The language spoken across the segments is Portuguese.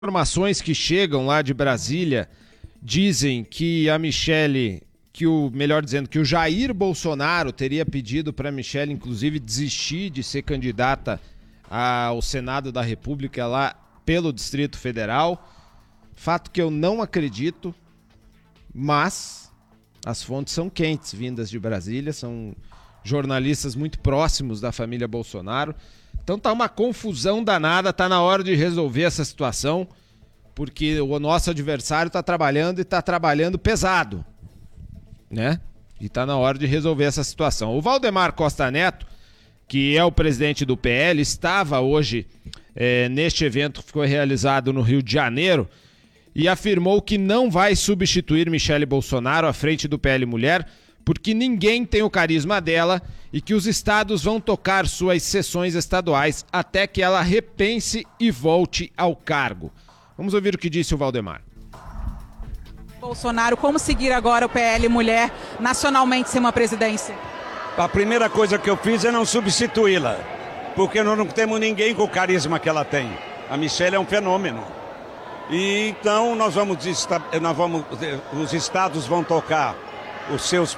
Informações que chegam lá de Brasília dizem que a Michele, melhor dizendo, que o Jair Bolsonaro teria pedido para a Michele, inclusive, desistir de ser candidata ao Senado da República lá pelo Distrito Federal. Fato que eu não acredito, mas as fontes são quentes, vindas de Brasília, são jornalistas muito próximos da família Bolsonaro. Então tá uma confusão danada, tá na hora de resolver essa situação, porque o nosso adversário tá trabalhando e tá trabalhando pesado, né? E tá na hora de resolver essa situação. O Valdemar Costa Neto, que é o presidente do PL, estava hoje neste evento que foi realizado no Rio de Janeiro e afirmou que não vai substituir Michele Bolsonaro à frente do PL Mulher, porque ninguém tem o carisma dela e que os estados vão tocar suas sessões estaduais até que ela repense e volte ao cargo. Vamos ouvir o que disse o Valdemar. Bolsonaro, como seguir agora o PL Mulher nacionalmente sem uma presidência? A primeira coisa que eu fiz é não substituí-la, porque nós não temos ninguém com o carisma que ela tem. A Michele é um fenômeno. E então os estados vão tocar os seus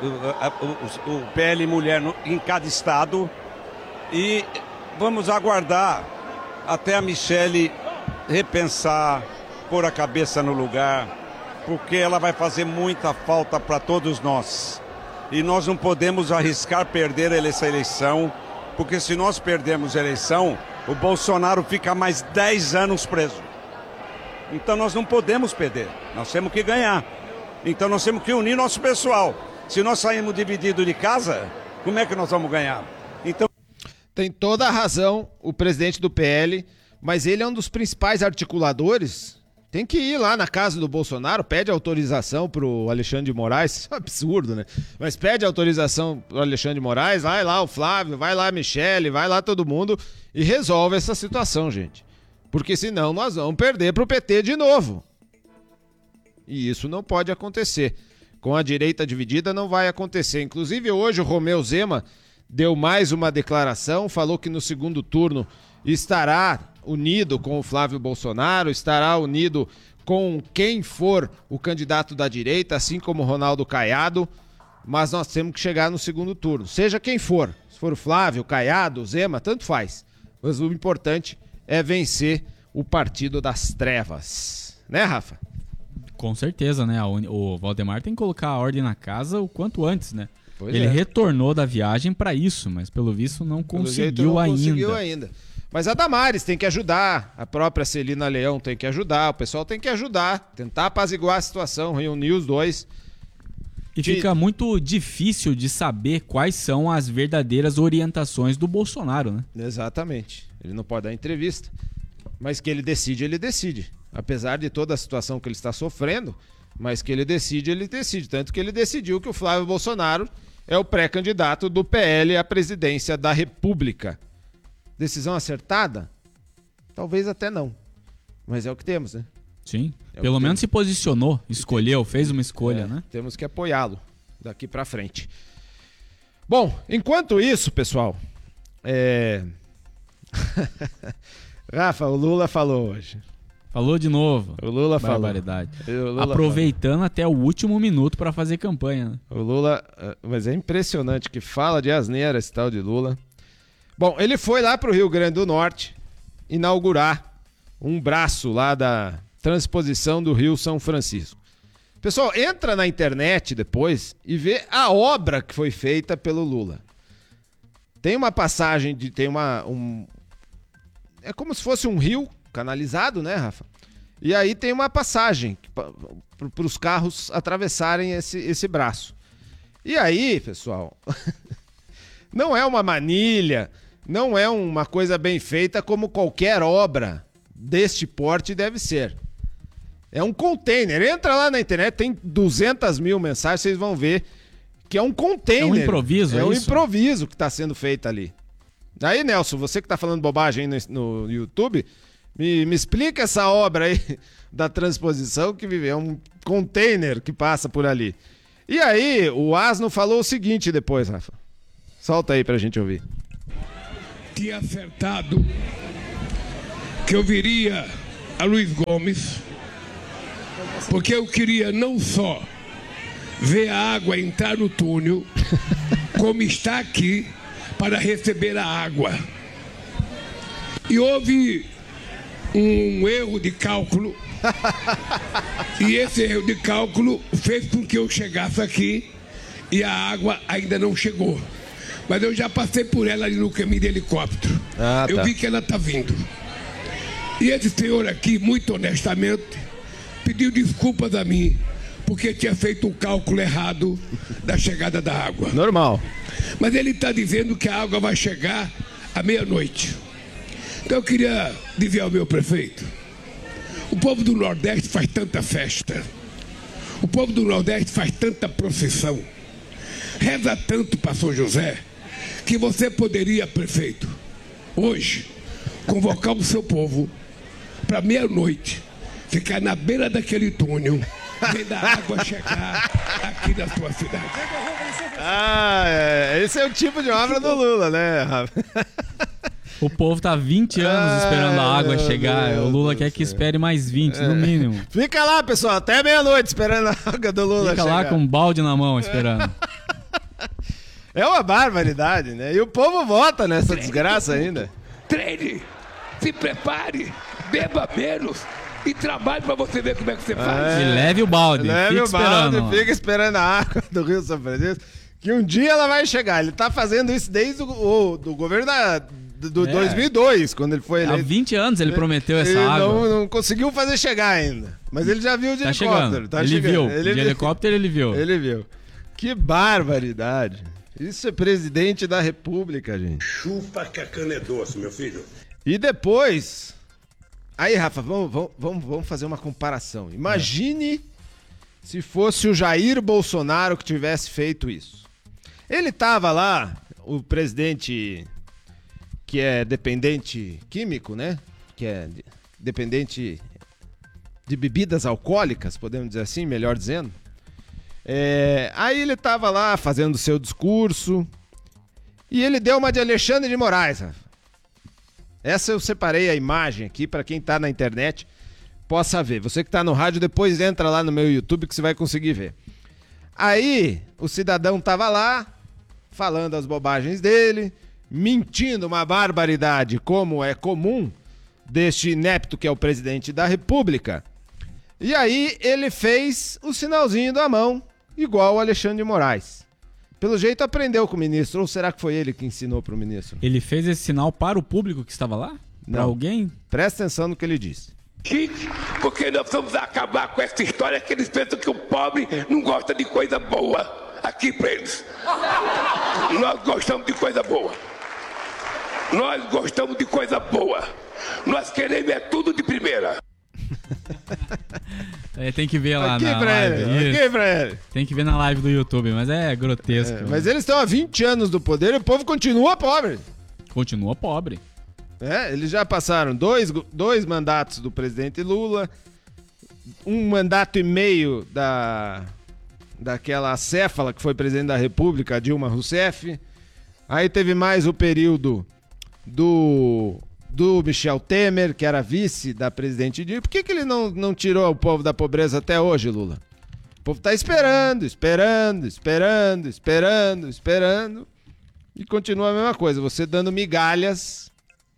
o PL Mulher em cada estado e vamos aguardar até a Michele repensar, pôr a cabeça no lugar, porque ela vai fazer muita falta para todos nós. E nós não podemos arriscar perder essa eleição, porque se nós perdermos a eleição, o Bolsonaro fica mais 10 anos preso. Então nós não podemos perder, nós temos que ganhar. Então nós temos que unir nosso pessoal. Se nós sairmos divididos de casa, como é que nós vamos ganhar? Então... Tem toda a razão o presidente do PL, mas ele é um dos principais articuladores. Tem que ir lá na casa do Bolsonaro, pede autorização pro Alexandre de Moraes, isso é um absurdo, né? Mas pede autorização pro Alexandre de Moraes, vai lá o Flávio, vai lá a Michele, vai lá todo mundo e resolve essa situação, gente. Porque senão nós vamos perder pro PT de novo. E isso não pode acontecer. Com a direita dividida não vai acontecer. Inclusive hoje o Romeu Zema deu mais uma declaração, falou que no segundo turno estará unido com o Flávio Bolsonaro, estará unido com quem for o candidato da direita, assim como o Ronaldo Caiado, mas nós temos que chegar no segundo turno. Seja quem for, se for o Flávio, o Caiado, o Zema, tanto faz. Mas o importante é vencer o Partido das Trevas. Né, Rafa? Com certeza, né? O Valdemar tem que colocar a ordem na casa o quanto antes, né? Pois Ele é. retornou da viagem para isso, mas pelo visto não conseguiu ainda. Mas a Damares tem que ajudar, a própria Celina Leão tem que ajudar, o pessoal tem que ajudar, tentar apaziguar a situação, reunir os dois. E fica muito difícil de saber quais são as verdadeiras orientações do Bolsonaro, né? Exatamente. Ele não pode dar entrevista, mas que ele decide, ele decide. Apesar de toda a situação que ele está sofrendo, mas que ele decide, ele decide. Tanto que ele decidiu que o Flávio Bolsonaro é o pré-candidato do PL à presidência da República. Decisão acertada? Talvez até não. Mas é o que temos, né? Sim. Pelo menos se posicionou, escolheu, fez uma escolha, né? Temos que apoiá-lo daqui pra frente. Bom, enquanto isso, pessoal, Rafa, o Lula falou hoje. Falou de novo. O Lula falou. Barbaridade. Aproveitando até o último minuto para fazer campanha, né? O Lula, mas é impressionante que fala de asneira esse tal de Lula. Bom, ele foi lá pro Rio Grande do Norte inaugurar um braço lá da transposição do Rio São Francisco. Pessoal, entra na internet depois e vê a obra que foi feita pelo Lula. Tem uma passagem é como se fosse um rio canalizado, né, Rafa? E aí tem uma passagem para os carros atravessarem esse braço. E aí, pessoal, não é uma manilha, não é uma coisa bem feita como qualquer obra deste porte deve ser. É um container. Entra lá na internet, tem 200 mil mensagens, vocês vão ver que é um container. É um improviso, um improviso que está sendo feito ali. Aí, Nelson, você que está falando bobagem aí no YouTube, me explica essa obra aí da transposição, que é um container que passa por ali. E aí, o Asno falou o seguinte depois, Rafa. Solta aí pra gente ouvir. Tinha acertado que eu viria a Luiz Gomes, porque eu queria não só ver a água entrar no túnel, como estar aqui para receber a água. E houve um erro de cálculo, e esse erro de cálculo fez com que eu chegasse aqui e a água ainda não chegou. Mas eu já passei por ela ali no caminho de helicóptero. Eu vi que ela está vindo. E esse senhor aqui, muito honestamente, pediu desculpas a mim, porque tinha feito um cálculo errado da chegada da água. Normal. Mas ele está dizendo que a água vai chegar à meia-noite. Então eu queria dizer ao meu prefeito, o povo do Nordeste faz tanta festa, o povo do Nordeste faz tanta procissão, reza tanto para São José, que você poderia, prefeito, hoje, convocar o seu povo para meia-noite, ficar na beira daquele túnel, vendo a água chegar aqui na sua cidade. Esse é o tipo de obra do Lula, né, Rafa? O povo tá 20 anos esperando a água chegar. O Lula quer que espere mais 20, no mínimo. Fica lá, pessoal, até meia-noite esperando a água do Lula Fica chegar. lá com um balde na mão esperando. É uma barbaridade, né? E o povo vota nessa desgraça ainda. Treine, se prepare, beba menos e trabalhe para você ver como é que você faz. E leve o balde. Leve fica o balde, esperando. fica esperando a água do Rio São Francisco, que um dia ela vai chegar. Ele tá fazendo isso desde do governo do 2002, quando ele foi Há eleito. 20 anos ele prometeu essa Ele água. não conseguiu fazer chegar ainda. Mas ele já viu de Tá helicóptero. chegando. Tá Ele chegando. viu. Ele De viu. helicóptero ele viu. Ele viu. Que barbaridade. Isso é presidente da República, gente. Chupa que a cana é doce, meu filho. E depois... Aí, Rafa, vamos fazer uma comparação. Imagine se fosse o Jair Bolsonaro que tivesse feito isso. Ele tava lá, o presidente que é dependente químico, né? Que é dependente de bebidas alcoólicas, podemos dizer assim, melhor dizendo. Aí ele tava lá fazendo o seu discurso e ele deu uma de Alexandre de Moraes, Rafa. Essa eu separei a imagem aqui para quem tá na internet possa ver. Você que tá no rádio, depois entra lá no meu YouTube que você vai conseguir ver. Aí o cidadão tava lá falando as bobagens dele, mentindo uma barbaridade como é comum deste inepto que é o presidente da República. E aí ele fez o sinalzinho da mão, igual o Alexandre de Moraes. Pelo jeito aprendeu com o ministro, ou será que foi ele que ensinou para o ministro? Ele fez esse sinal para o público que estava lá? Para alguém? Presta atenção no que ele disse. Porque nós vamos acabar com essa história que eles pensam que o pobre não gosta de coisa boa. Aqui para eles. Nós gostamos de coisa boa. Nós gostamos de coisa boa. Nós queremos é tudo de primeira. Tem que ver lá Aqui na pra live. ele, Isso. aqui pra ele. Tem que ver na live do YouTube, mas é grotesco. Mas eles estão há 20 anos do poder e o povo continua pobre. Continua pobre. Eles já passaram dois mandatos do presidente Lula, um mandato e meio daquela acéfala que foi presidente da República, Dilma Rousseff. Aí teve mais o período do Michel Temer, que era vice da presidente Dilma. Por que ele não tirou o povo da pobreza até hoje, Lula? O povo tá esperando. E continua a mesma coisa. Você dando migalhas,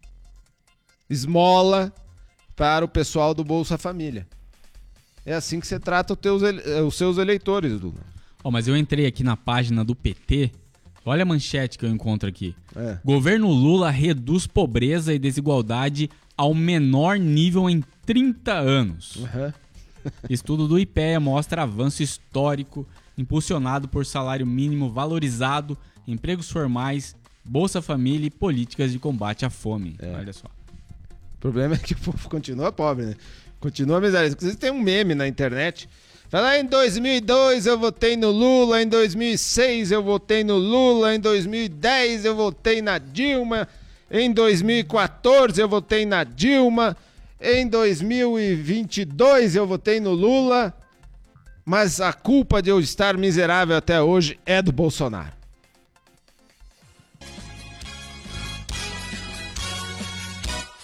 esmola para o pessoal do Bolsa Família. É assim que você trata os seus eleitores, Lula. Mas eu entrei aqui na página do PT. Olha a manchete que eu encontro aqui. Governo Lula reduz pobreza e desigualdade ao menor nível em 30 anos. Estudo do IPEA mostra avanço histórico impulsionado por salário mínimo valorizado, empregos formais, Bolsa Família e políticas de combate à fome. Olha só. O problema é que o povo continua pobre, né? Continua miserável. Inclusive tem um meme na internet. Fala, em 2002 eu votei no Lula, em 2006 eu votei no Lula, em 2010 eu votei na Dilma, em 2014 eu votei na Dilma, em 2022 eu votei no Lula, mas a culpa de eu estar miserável até hoje é do Bolsonaro.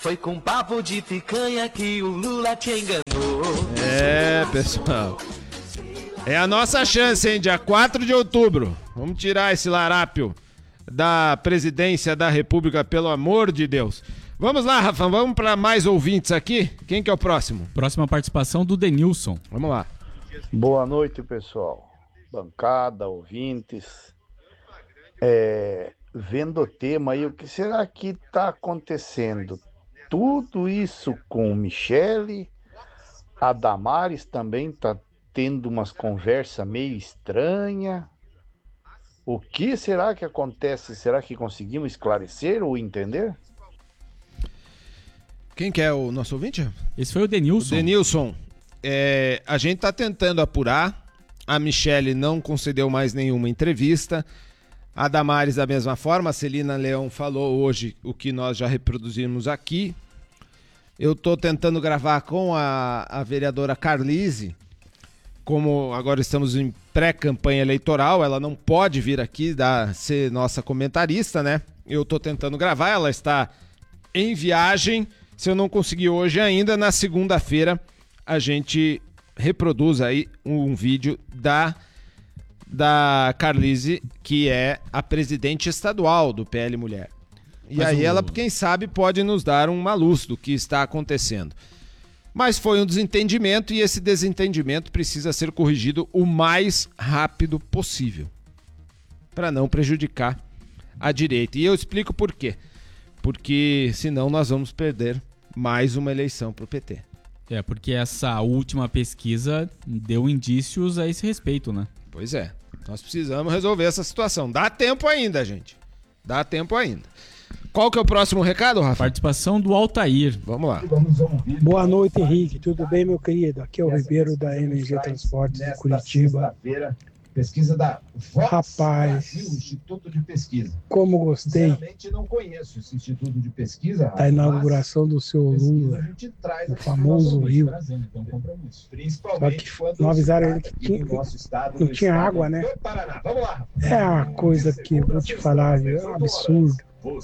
Foi com papo de picanha que o Lula te enganou. É, pessoal. É a nossa chance, hein? Dia 4 de outubro. Vamos tirar esse larápio da presidência da República, pelo amor de Deus. Vamos lá, Rafa, vamos para mais ouvintes aqui. Quem que é o próximo? Próxima participação do Denilson. Vamos lá. Boa noite, pessoal. Bancada, ouvintes. Vendo o tema aí, o que será que está acontecendo? Tudo isso com Michele, a Damares também está tendo umas conversas meio estranhas. O que será que acontece? Será que conseguimos esclarecer ou entender? Quem que é o nosso ouvinte? Esse foi o Denilson. Denilson, a gente está tentando apurar. A Michele não concedeu mais nenhuma entrevista. A Damares da mesma forma. A Celina Leão falou hoje o que nós já reproduzimos aqui. Eu estou tentando gravar com a vereadora Carlise. Como agora estamos em pré-campanha eleitoral, ela não pode vir aqui ser nossa comentarista, né? Eu estou tentando gravar, ela está em viagem. Se eu não conseguir hoje ainda, na segunda-feira a gente reproduz aí um vídeo da Carlise, que é a presidente estadual do PL Mulher. E Mas aí ela, quem sabe, pode nos dar uma luz do que está acontecendo. Mas foi um desentendimento e esse desentendimento precisa ser corrigido o mais rápido possível, para não prejudicar a direita. E eu explico por quê. Porque senão nós vamos perder mais uma eleição para o PT. Porque essa última pesquisa deu indícios a esse respeito, né? Pois é, nós precisamos resolver essa situação. Dá tempo ainda, gente. Dá tempo ainda. Qual que é o próximo recado, Rafa? Participação do Altair. Vamos lá. Boa noite, Henrique. Tudo bem, meu querido? Aqui é o Ribeiro da MG Transportes de Curitiba. Pesquisa da Vox Rapaz, Brasil, Instituto de Pesquisa. Como gostei. Sinceramente, não conheço esse Instituto de Pesquisa. Da inauguração do seu Lula, o famoso Rio. Só que não avisaram ele que não tinha água, né? É uma coisa que eu vou te falar, viu? É um absurdo.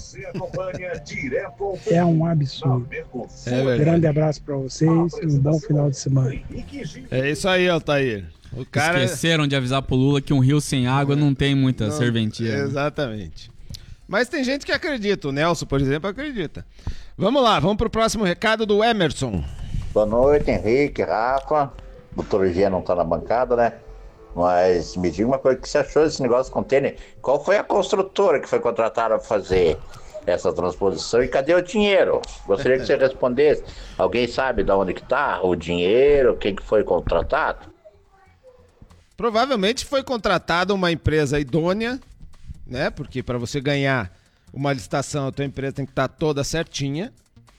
É um absurdo. Grande abraço para vocês e um bom final de semana. É isso aí, Altair. O cara... Esqueceram de avisar pro Lula que um rio sem água não tem muita serventia. Exatamente. Mas tem gente que acredita. O Nelson, por exemplo, acredita. Vamos lá, vamos pro próximo recado do Emerson. Boa noite, Henrique, Rafa. O Dr. G não tá na bancada, né? Mas me diga uma coisa, o que você achou desse negócio de container? Qual foi a construtora que foi contratada para fazer essa transposição e cadê o dinheiro? Gostaria que você respondesse. Alguém sabe de onde que tá o dinheiro, quem que foi contratado? Provavelmente foi contratada uma empresa idônea, né? Porque para você ganhar uma licitação, a tua empresa tem que estar toda certinha.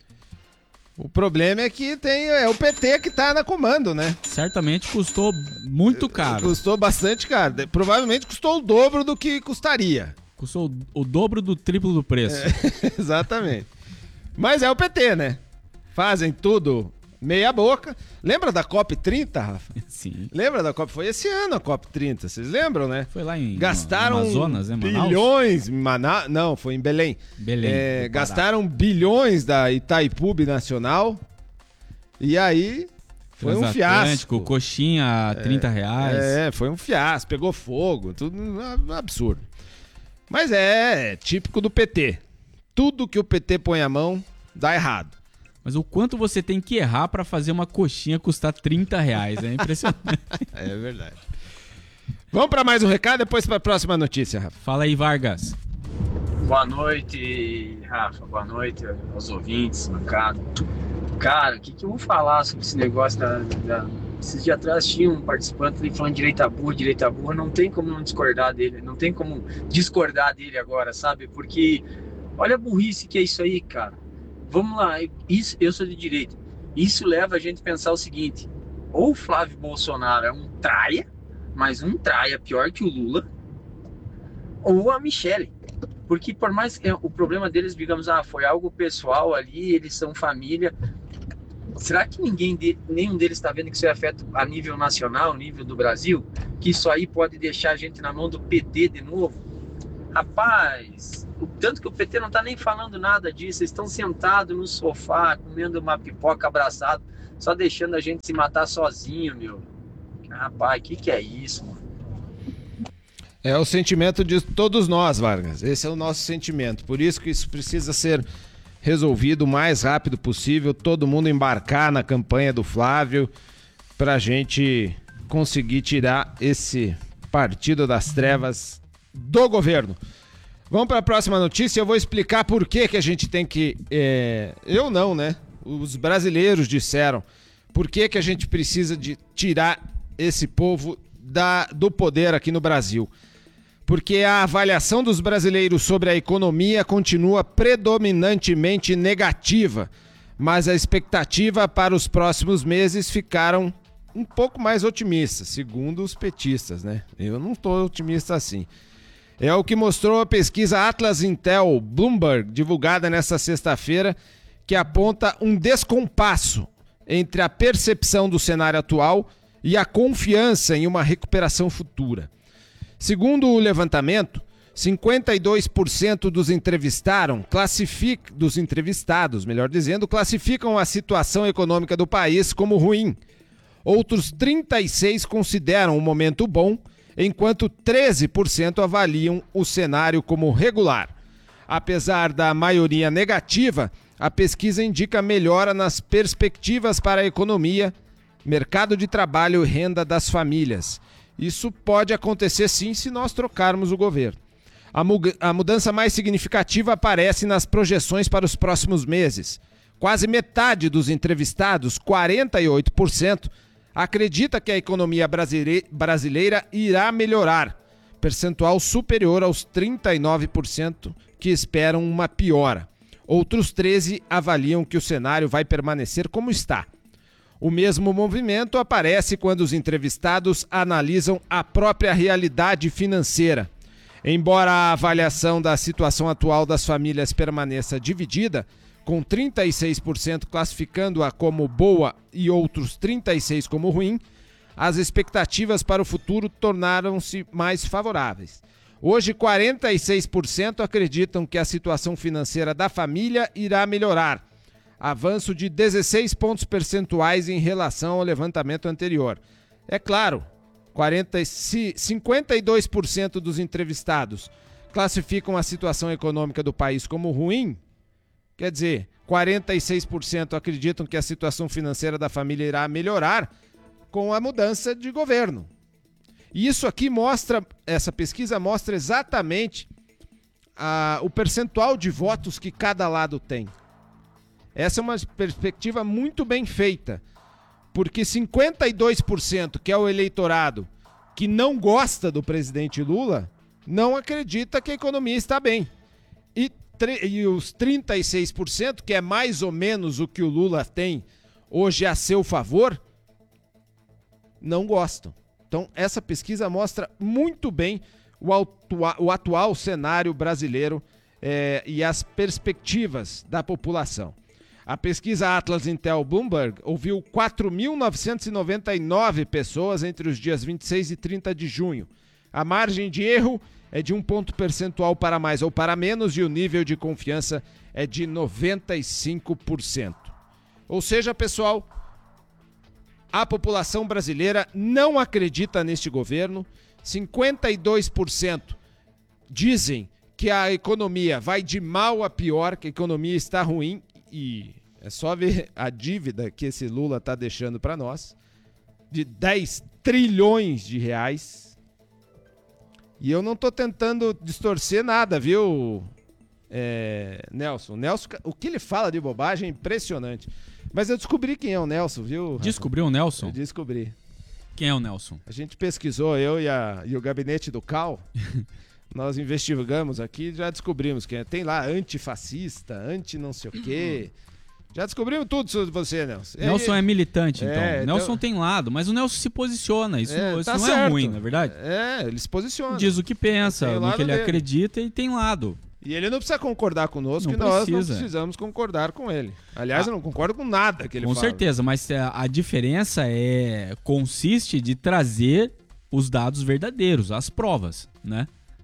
O problema é que é o PT que tá na comando, né? Certamente custou muito caro. Custou bastante caro. Provavelmente custou o dobro do que custaria. Custou o dobro do triplo do preço. Exatamente. Mas é o PT, né? Fazem tudo meia boca. Lembra da COP30, Rafa? Sim. Lembra da COP? Foi esse ano a COP30, vocês lembram, né? Foi lá em gastaram Amazonas, né? bilhões em Manaus. Não, foi em Belém. Gastaram bilhões da Itaipu Nacional. E aí foi um fiasco. Coxinha a R$30. Foi um fiasco. Pegou fogo. Tudo um absurdo. Mas é típico do PT. Tudo que o PT põe a mão dá errado. Mas o quanto você tem que errar pra fazer uma coxinha custar R$30, é impressionante. É verdade. Vamos para mais um recado, depois para a próxima notícia, Rafa. Fala aí, Vargas. Boa noite, Rafa. Boa noite aos ouvintes, bancada. Cara, o que eu vou falar sobre esse negócio Esses dias atrás tinha um participante ali falando direita burra, não tem como não discordar dele, não tem como discordar dele agora, sabe? Porque olha a burrice que é isso aí, cara. Vamos lá, eu sou de direita. Isso leva a gente a pensar o seguinte: ou o Flávio Bolsonaro é um traia, mas um traia pior que o Lula, ou a Michele. Porque por mais que o problema deles, digamos, foi algo pessoal ali, eles são família. Será que nenhum deles está vendo que isso é afeta a nível nacional, nível do Brasil? Que isso aí pode deixar a gente na mão do PT de novo? Rapaz, o tanto que o PT não tá nem falando nada disso, eles estão sentados no sofá, comendo uma pipoca abraçado, só deixando a gente se matar sozinho, meu. Rapaz, o que é isso, mano? É o sentimento de todos nós, Vargas. Esse é o nosso sentimento. Por isso que isso precisa ser resolvido o mais rápido possível. Todo mundo embarcar na campanha do Flávio pra gente conseguir tirar esse partido das trevas do governo. Vamos para a próxima notícia. Eu vou explicar por que a gente tem que... Eu não, né? Os brasileiros disseram por que a gente precisa de tirar esse povo do poder aqui no Brasil. Porque a avaliação dos brasileiros sobre a economia continua predominantemente negativa, mas a expectativa para os próximos meses ficaram um pouco mais otimistas, segundo os petistas, né? Eu não estou otimista assim. É o que mostrou a pesquisa Atlas Intel Bloomberg, divulgada nesta sexta-feira, que aponta um descompasso entre a percepção do cenário atual e a confiança em uma recuperação futura. Segundo o levantamento, 52% dos entrevistados, classificam a situação econômica do país como ruim. Outros 36% consideram o momento bom, enquanto 13% avaliam o cenário como regular. Apesar da maioria negativa, a pesquisa indica melhora nas perspectivas para a economia, mercado de trabalho e renda das famílias. Isso pode acontecer sim se nós trocarmos o governo. A mudança mais significativa aparece nas projeções para os próximos meses. Quase metade dos entrevistados, 48%, acredita que a economia brasileira irá melhorar, percentual superior aos 39% que esperam uma piora. Outros 13% avaliam que o cenário vai permanecer como está. O mesmo movimento aparece quando os entrevistados analisam a própria realidade financeira. Embora a avaliação da situação atual das famílias permaneça dividida, com 36% classificando-a como boa e outros 36% como ruim, as expectativas para o futuro tornaram-se mais favoráveis. Hoje, 46% acreditam que a situação financeira da família irá melhorar, avanço de 16 pontos percentuais em relação ao levantamento anterior. É claro, 52% dos entrevistados classificam a situação econômica do país como ruim. Quer dizer, 46% acreditam que a situação financeira da família irá melhorar com a mudança de governo. E isso aqui essa pesquisa mostra exatamente o percentual de votos que cada lado tem. Essa é uma perspectiva muito bem feita, porque 52%, que é o eleitorado que não gosta do presidente Lula, não acredita que a economia está bem. E os 36%, que é mais ou menos o que o Lula tem hoje a seu favor, não gostam. Então, essa pesquisa mostra muito bem o atual cenário brasileiro e as perspectivas da população. A pesquisa Atlas Intel Bloomberg ouviu 4.999 pessoas entre os dias 26 e 30 de junho. A margem de erro é de 1 ponto percentual para mais ou para menos e o nível de confiança é de 95%. Ou seja, pessoal, a população brasileira não acredita neste governo. 52% dizem que a economia vai de mal a pior, que a economia está ruim. E é só ver a dívida que esse Lula está deixando para nós, de 10 trilhões de reais. E eu não estou tentando distorcer nada, viu, Nelson? Nelson, o que ele fala de bobagem é impressionante. Mas eu descobri quem é o Nelson, viu? Descobriu o Nelson? Eu descobri. Quem é o Nelson? A gente pesquisou, eu e o gabinete do Cal. Nós investigamos aqui e já descobrimos quem é. Tem lá antifascista, anti-não sei o quê. Já descobrimos tudo sobre você, Nelson. Nelson é militante, então. Nelson tem lado, mas o Nelson se posiciona. Isso tá não certo. É ruim, não é verdade? Ele se posiciona. Diz o que pensa, no que ele acredita e tem lado. E ele não precisa concordar conosco, nós não precisamos concordar com ele. Aliás, eu não concordo com nada que ele fala. Com certeza, mas a diferença consiste de trazer os dados verdadeiros, as provas, né?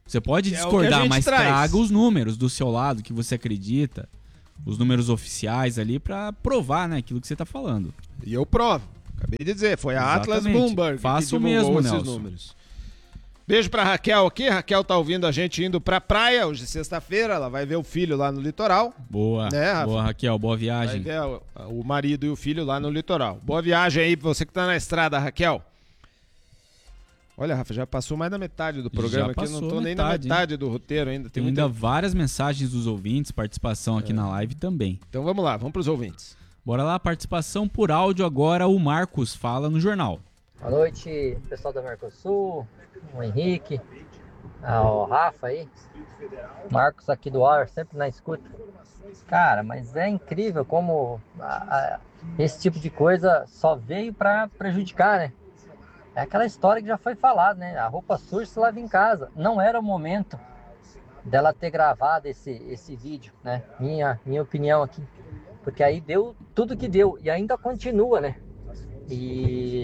Você pode Que é o que discordar, a gente mas traz. traga os números do seu lado, que você acredita, os números oficiais ali, pra provar, né, aquilo que você tá falando. E eu provo. Acabei de dizer, foi a Atlas Exatamente. Bloomberg Faça que o divulgou mesmo, esses Nelson. números. Beijo pra Raquel aqui. Raquel tá ouvindo a gente indo pra praia. Hoje é sexta-feira, ela vai ver o filho lá no litoral. Boa, Né, Rafa? boa, Raquel, boa Vai viagem. ver o marido e o filho lá no litoral. Boa viagem aí pra você que tá na estrada, Raquel. Olha, Rafa, já passou mais da metade do programa aqui. Eu não tô nem na metade do roteiro ainda. Tem ainda várias mensagens dos ouvintes, participação aqui na live também. Então vamos lá, vamos pros ouvintes. Bora lá, participação por áudio agora. O Marcos fala no jornal. Boa noite, pessoal da Mercosul, o Henrique, o Rafa aí, Marcos aqui do ar, sempre na escuta. Cara, mas é incrível como esse tipo de coisa só veio para prejudicar, né? É aquela história que já foi falada, né? A roupa suja se lava em casa. Não era o momento dela ter gravado esse vídeo, né? Minha opinião aqui. Porque aí deu tudo que deu e ainda continua, né? E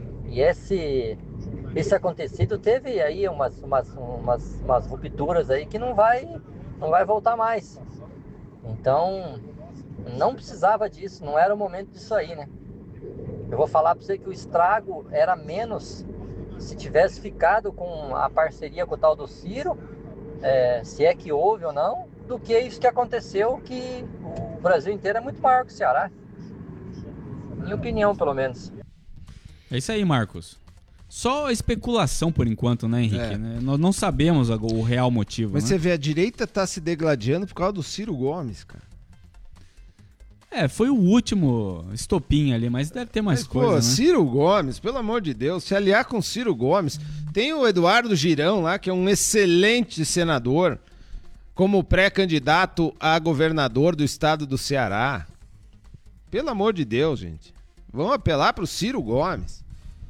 esse acontecido teve aí umas rupturas aí que não vai voltar mais. Então, não precisava disso, não era o momento disso aí, né? Eu vou falar para você que o estrago era menos se tivesse ficado com a parceria com o tal do Ciro, se é que houve ou não, do que isso que aconteceu, que o Brasil inteiro é muito maior que o Ceará. Minha opinião, pelo menos. É isso aí, Marcos. Só especulação por enquanto, né, Henrique? Né? Nós não sabemos o real motivo. Mas né? você vê, a direita tá se degladiando por causa do Ciro Gomes, cara. Foi o último estopim ali, mas deve ter mais coisa, né? Ciro Gomes, pelo amor de Deus, se aliar com Ciro Gomes. Tem o Eduardo Girão lá, que é um excelente senador, como pré-candidato a governador do estado do Ceará. Pelo amor de Deus, gente. Vamos apelar pro Ciro Gomes.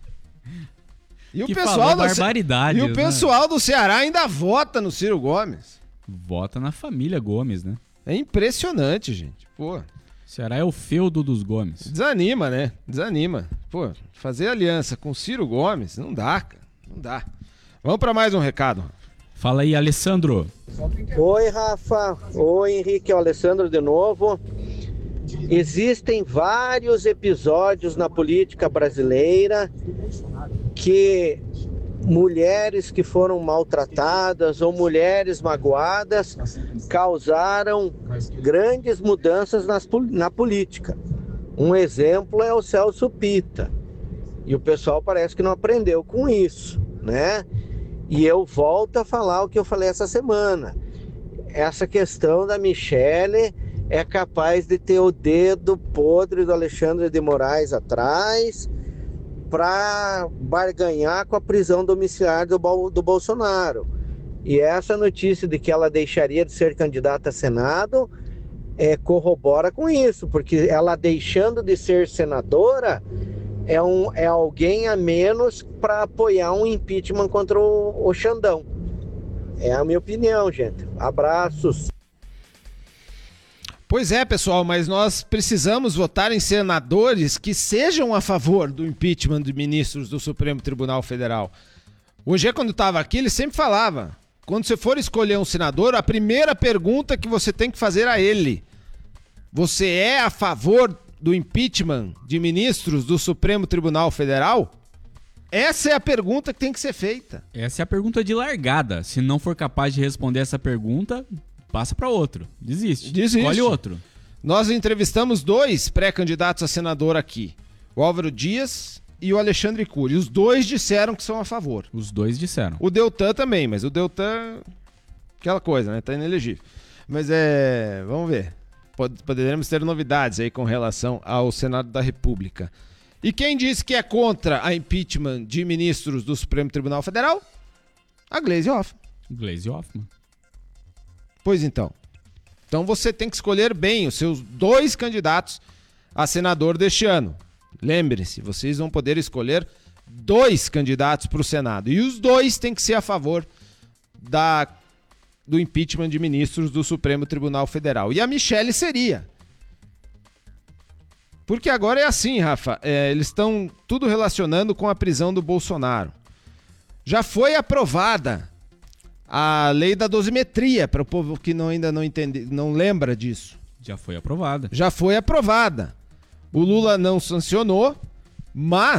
E que falou barbaridades, e o pessoal do Ceará ainda vota no Ciro Gomes. Vota na família Gomes, né? É impressionante, gente. Pô. Ceará é o feudo dos Gomes. Desanima, né? Desanima. Pô, fazer aliança com Ciro Gomes, não dá, cara. Não dá. Vamos para mais um recado. Fala aí, Alessandro. Oi, Rafa. Oi, Henrique. É o Alessandro de novo. Existem vários episódios na política brasileira que mulheres que foram maltratadas ou mulheres magoadas causaram grandes mudanças na política. Um exemplo é o Celso Pitta. E o pessoal parece que não aprendeu com isso, né? E eu volto a falar o que eu falei essa semana. Essa questão da Michele é capaz de ter o dedo podre do Alexandre de Moraes atrás para barganhar com a prisão domiciliar do Bolsonaro. E essa notícia de que ela deixaria de ser candidata a Senado corrobora com isso, porque ela deixando de ser senadora é alguém a menos para apoiar um impeachment contra o Xandão. É a minha opinião, gente. Abraços. Pois é, pessoal, mas nós precisamos votar em senadores que sejam a favor do impeachment de ministros do Supremo Tribunal Federal. O G, quando estava aqui, ele sempre falava, quando você for escolher um senador, a primeira pergunta que você tem que fazer a ele: você é a favor do impeachment de ministros do Supremo Tribunal Federal? Essa é a pergunta que tem que ser feita. Essa é a pergunta de largada. Se não for capaz de responder essa pergunta, passa para outro. Desiste. Escolhe outro. Nós entrevistamos 2 pré-candidatos a senador aqui. O Álvaro Dias e o Alexandre Cury. Os 2 disseram que são a favor. Os 2 disseram. O Deltan também, mas o Deltan... aquela coisa, né? Tá inelegível. Mas vamos ver. Poderemos ter novidades aí com relação ao Senado da República. E quem disse que é contra a impeachment de ministros do Supremo Tribunal Federal? A Gleisi Hoffmann. Gleisi Hoffmann. Pois então. Então você tem que escolher bem os seus 2 candidatos a senador deste ano. Lembre-se, vocês vão poder escolher 2 candidatos para o Senado. E os 2 têm que ser a favor do impeachment de ministros do Supremo Tribunal Federal. E a Michele seria. Porque agora é assim, Rafa. Eles estão tudo relacionando com a prisão do Bolsonaro. Já foi aprovada a lei da dosimetria, para o povo que ainda não entende, não lembra disso. Já foi aprovada. Já foi aprovada. O Lula não sancionou, mas